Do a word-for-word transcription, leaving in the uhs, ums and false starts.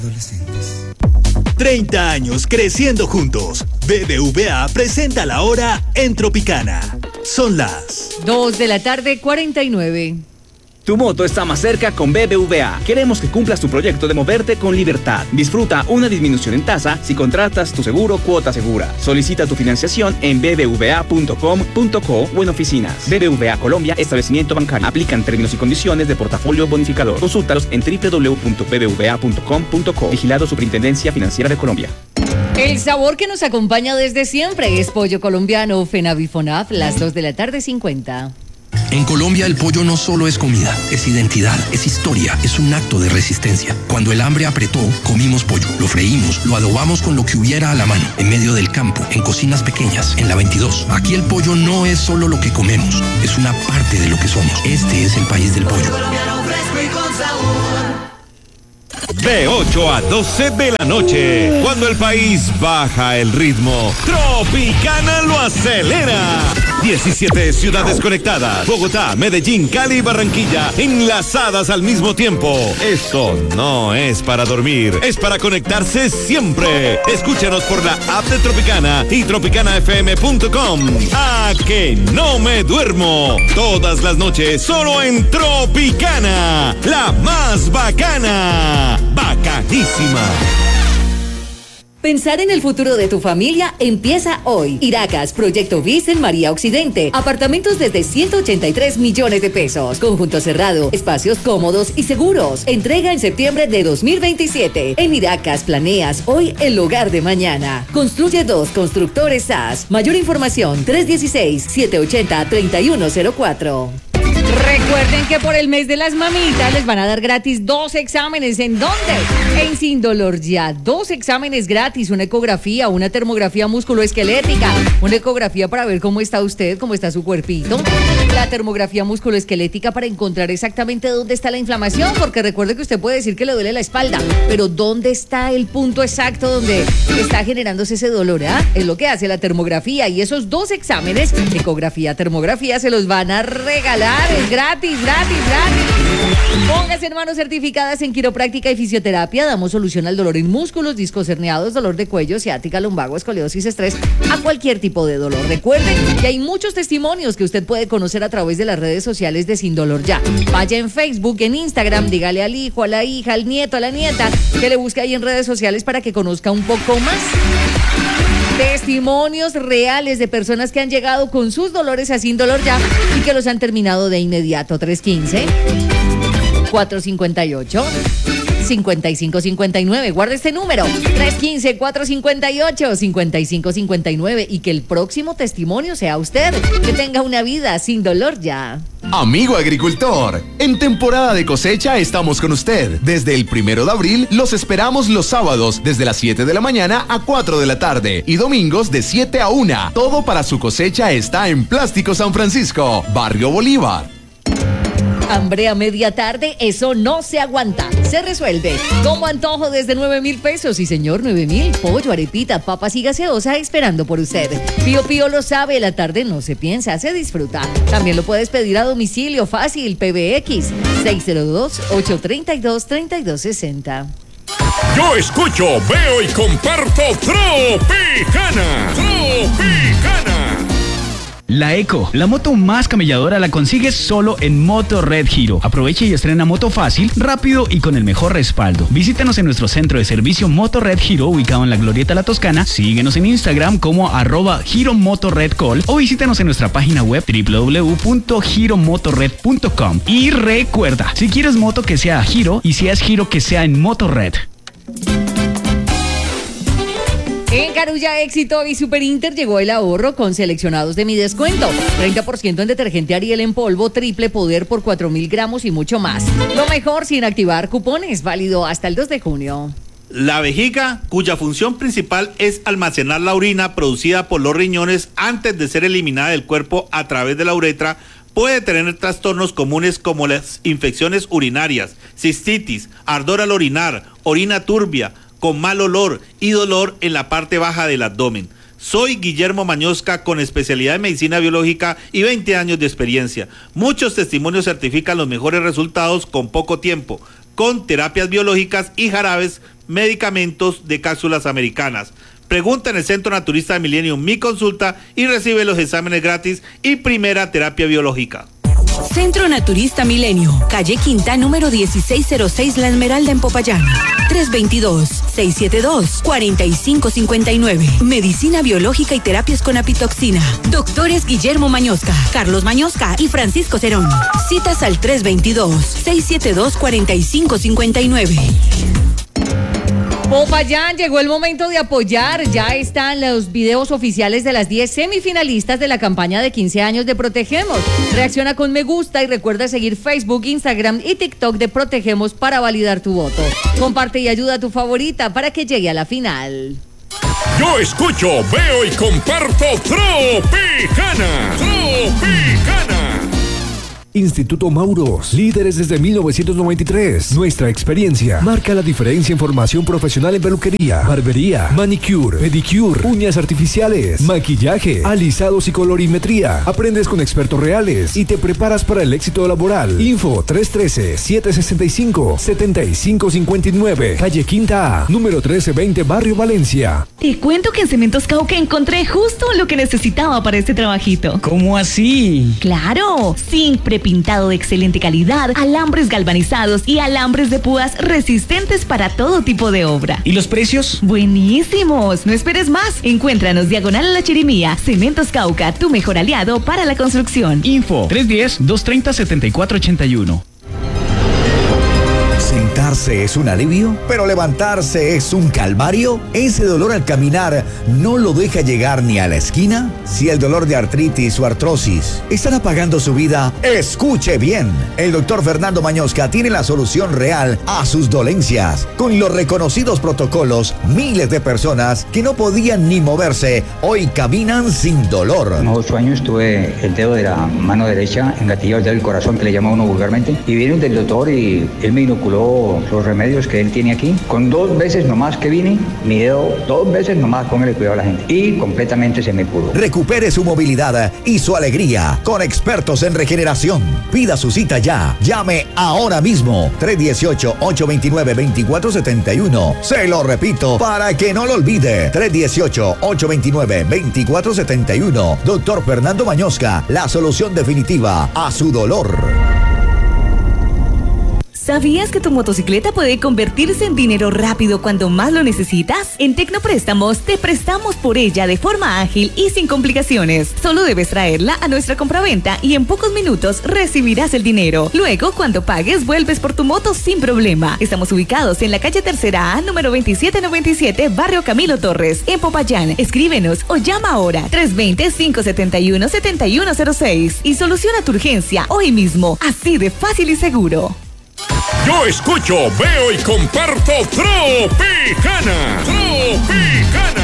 Adolescentes. treinta años creciendo juntos. B B V A presenta la hora en Tropicana. Son las dos de la tarde, cuarenta y nueve. Tu moto está más cerca con B B V A. Queremos que cumplas tu proyecto de moverte con libertad. Disfruta una disminución en tasa si contratas tu seguro Cuota Segura. Solicita tu financiación en b b v a punto com punto co o en oficinas. B B V A Colombia, establecimiento bancario. Aplican términos y condiciones de portafolio bonificador. Consúltalos en w w w punto b b v a punto com punto co. Vigilado Superintendencia Financiera de Colombia. El sabor que nos acompaña desde siempre es pollo colombiano FENAVIFONAF, las dos de la tarde, cincuenta. En Colombia el pollo no solo es comida, es identidad, es historia, es un acto de resistencia. Cuando el hambre apretó, comimos pollo, lo freímos, lo adobamos con lo que hubiera a la mano, en medio del campo, en cocinas pequeñas, en la veintidós. Aquí el pollo no es solo lo que comemos, es una parte de lo que somos. Este es el país del pollo. De ocho a doce de la noche, cuando el país baja el ritmo, Tropicana lo acelera. diecisiete ciudades conectadas, Bogotá, Medellín, Cali y Barranquilla, enlazadas al mismo tiempo. Esto no es para dormir, es para conectarse siempre. Escúchanos por la app de Tropicana y tropicana f m punto com. ¡A que no me duermo! Todas las noches, solo en Tropicana, la más bacana. Bacanísima. Pensar en el futuro de tu familia empieza hoy. Iracas, Proyecto BIS en María Occidente. Apartamentos desde ciento ochenta y tres millones de pesos. Conjunto cerrado, espacios cómodos y seguros. Entrega en septiembre de dos mil veintisiete. En Iracas planeas hoy el hogar de mañana. Construye dos Constructores S A S. Mayor información tres uno seis, siete ocho cero, tres uno cero cuatro. Recuerden que por el mes de las mamitas les van a dar gratis dos exámenes. ¿En dónde? En Sin Dolor Ya. Dos exámenes gratis, una ecografía, una termografía musculoesquelética, una ecografía para ver cómo está usted, cómo está su cuerpito, la termografía musculoesquelética para encontrar exactamente dónde está la inflamación, porque recuerde que usted puede decir que le duele la espalda, pero ¿dónde está el punto exacto donde está generándose ese dolor? ¿Ah? Es lo que hace la termografía, y esos dos exámenes, ecografía, termografía, se los van a regalar. Es gratis, gratis, gratis. Póngase en manos certificadas en quiropráctica y fisioterapia. Damos solución al dolor en músculos, discos herniados, dolor de cuello, ciática, lumbago, escoliosis, estrés, a cualquier tipo de dolor. Recuerden que hay muchos testimonios que usted puede conocer a través de las redes sociales de Sin Dolor Ya. Vaya en Facebook, en Instagram, dígale al hijo, a la hija, al nieto, a la nieta, que le busque ahí en redes sociales para que conozca un poco más. Testimonios reales de personas que han llegado con sus dolores a Sin Dolor Ya y que los han terminado de inmediato. tres uno cinco, cuatro cinco ocho, cinco cinco cinco nueve. Guarda este número, tres uno cinco, cuatro cinco ocho, cinco cinco cinco nueve, y que el próximo testimonio sea usted, que tenga una vida sin dolor ya. Amigo agricultor, en temporada de cosecha estamos con usted. Desde el primero de abril los esperamos los sábados desde las siete de la mañana a cuatro de la tarde y domingos de siete a una. Todo para su cosecha está en Plástico San Francisco, Barrio Bolívar. Hambre a media tarde, eso no se aguanta. Se resuelve. Como antojo desde nueve mil pesos. Sí, señor, nueve mil. Pollo, arepita, papas y gaseosa esperando por usted. Pío Pío lo sabe, la tarde no se piensa, se disfruta. También lo puedes pedir a domicilio fácil. P B X seis cero dos, ocho tres dos, tres dos seis cero. Yo escucho, veo y comparto Tropicana. Tropicana. La Eco, la moto más camelladora, la consigues solo en Moto Red Hero. Aprovecha y estrena moto fácil, rápido y con el mejor respaldo. Visítanos en nuestro centro de servicio Moto Red Hero, ubicado en la Glorieta La Toscana. Síguenos en Instagram como arroba Hero Moto Red Call o visítanos en nuestra página web doble u doble u doble u punto hero motorred punto com. Y recuerda, si quieres moto que sea Hero y si es Hero que sea en Moto Red. En Carulla Éxito y Super Inter llegó el ahorro con seleccionados de Mi Descuento. treinta por ciento en detergente Ariel en polvo, triple poder por cuatro mil gramos y mucho más. Lo mejor sin activar cupones, válido hasta el dos de junio. La vejiga, cuya función principal es almacenar la orina producida por los riñones antes de ser eliminada del cuerpo a través de la uretra, puede tener trastornos comunes como las infecciones urinarias, cistitis, ardor al orinar, orina turbia, con mal olor y dolor en la parte baja del abdomen. Soy Guillermo Mañosca, con especialidad en medicina biológica y veinte años de experiencia. Muchos testimonios certifican los mejores resultados con poco tiempo. con terapias biológicas y jarabes, medicamentos de cápsulas americanas. Pregunta en el Centro Naturista de Millennium Mi Consulta y recibe los exámenes gratis y primera terapia biológica. Centro Naturista Milenio, calle Quinta, número dieciséis cero seis, La Esmeralda, en Popayán. tres dos dos, seis siete dos, cuatro cinco cinco nueve. Medicina biológica y terapias con apitoxina. Doctores Guillermo Mañosca, Carlos Mañosca y Francisco Cerón. Citas al tres dos dos, seis siete dos, cuatro cinco cinco nueve. Popayán, llegó el momento de apoyar. Ya están los videos oficiales de las diez semifinalistas de la campaña de quince años de Protegemos. Reacciona con me gusta y recuerda seguir Facebook, Instagram y TikTok de Protegemos para validar tu voto. Comparte y ayuda a tu favorita para que llegue a la final. Yo escucho, veo y comparto Tropicana. Tropicana. Instituto Mauros, líderes desde mil novecientos noventa y tres. Nuestra experiencia marca la diferencia en formación profesional en peluquería, barbería, manicure, pedicure, uñas artificiales, maquillaje, alisados y colorimetría. Aprendes con expertos reales y te preparas para el éxito laboral. Info tres uno tres, siete seis cinco, siete cinco cinco nueve, calle Quinta A, número trece veinte, Barrio Valencia. Te cuento que en Cementos Cauca encontré justo lo que necesitaba para este trabajito. ¿Cómo así? Claro, zinc prepintado de excelente calidad, alambres galvanizados y alambres de púas resistentes para todo tipo de obra. ¿Y los precios? Buenísimos, no esperes más. Encuéntranos diagonal a la Chirimía. Cementos Cauca, tu mejor aliado para la construcción. Info tres uno cero, dos tres cero, siete cuatro ocho uno. ¿Sentarse es un alivio? ¿Pero levantarse es un calvario? ¿Ese dolor al caminar no lo deja llegar ni a la esquina? Si el dolor de artritis o artrosis están apagando su vida, escuche bien. El doctor Fernando Mañosca tiene la solución real a sus dolencias. Con los reconocidos protocolos, miles de personas que no podían ni moverse, hoy caminan sin dolor. Hace ocho años tuve el dedo de la mano derecha engatillado del corazón, que le llama uno vulgarmente, y vine del doctor y él me inoculó los remedios que él tiene aquí. Con dos veces nomás que vine, mi dedo, dos veces nomás, póngale cuidado a la gente. Y completamente se me pudo. Recupere su movilidad y su alegría con expertos en regeneración. Pida su cita ya. Llame ahora mismo. tres uno ocho, ocho dos nueve, dos cuatro siete uno. Se lo repito para que no lo olvide. tres uno ocho, ocho dos nueve, dos cuatro siete uno. Doctor Fernando Mañosca, la solución definitiva a su dolor. ¿Sabías que tu motocicleta puede convertirse en dinero rápido cuando más lo necesitas? En Tecnopréstamos te prestamos por ella de forma ágil y sin complicaciones. Solo debes traerla a nuestra compraventa y en pocos minutos recibirás el dinero. Luego, cuando pagues, vuelves por tu moto sin problema. Estamos ubicados en la calle Tercera A, número veintisiete noventa y siete, Barrio Camilo Torres, en Popayán. Escríbenos o llama ahora tres dos cero, cinco siete uno, siete uno cero seis y soluciona tu urgencia hoy mismo, así de fácil y seguro. Yo escucho, veo y comparto Tropicana. Tropicana.